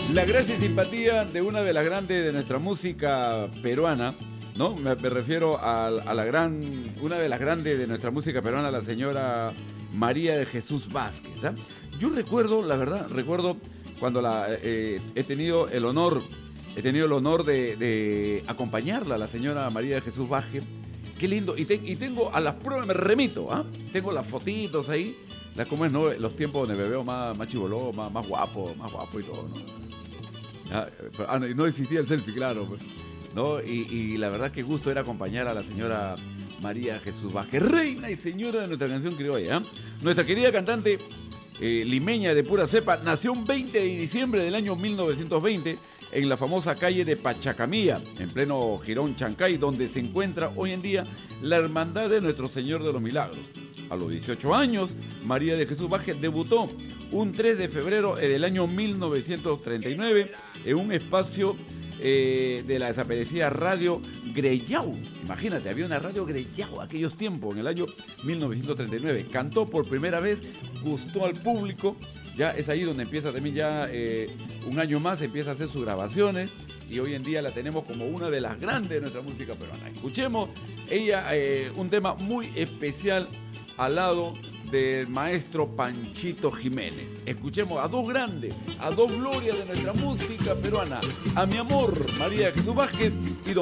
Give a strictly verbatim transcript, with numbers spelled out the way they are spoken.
La gracia y simpatía de una de las grandes de nuestra música peruana, ¿no? Me, me refiero a, a la gran, una de las grandes de nuestra música peruana, la señora María de Jesús Vázquez, ¿eh? Yo recuerdo, la verdad, recuerdo cuando la, eh, he tenido el honor, he tenido el honor de, de acompañarla, la señora María de Jesús Vázquez. Qué lindo, y, te, y tengo a las pruebas, me remito, ¿ah? ¿eh? Tengo las fotitos ahí, las, como es, ¿no? Los tiempos donde me veo más, más chiboló, más, más guapo, más guapo y todo, ¿no? Ah, ah, no, no existía el selfie, claro, ¿no? Y, y la verdad que gusto era acompañar a la señora María Jesús Vázquez, reina y señora de nuestra canción criolla, ¿eh? Nuestra querida cantante eh, limeña de pura cepa nació un veinte de diciembre del año mil novecientos veinte en la famosa calle de Pachacamilla, en pleno Girón Chancay, donde se encuentra hoy en día la Hermandad de Nuestro Señor de los Milagros. A los dieciocho años, María de Jesús Vázquez debutó un tres de febrero del año mil novecientos treinta y nueve en un espacio eh, de la desaparecida Radio Greyau. Imagínate, había una Radio Greyau aquellos tiempos, en el año mil novecientos treinta y nueve. Cantó por primera vez, gustó al público. Ya es ahí donde empieza también ya eh, un año más, empieza a hacer sus grabaciones y hoy en día la tenemos como una de las grandes de nuestra música peruana. Escuchemos ella eh, un tema muy especial al lado del maestro Panchito Jiménez. Escuchemos a dos grandes, a dos glorias de nuestra música peruana, a mi amor María Jesús Vázquez y don